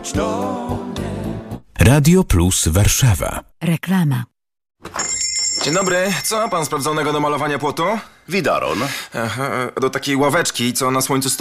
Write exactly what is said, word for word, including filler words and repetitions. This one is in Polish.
Radio Plus Warszawa. Reklama. Dzień dobry. Co ma pan sprawdzonego do malowania płotu? Widaron. Aha, do takiej ławeczki, co na słońcu stoi.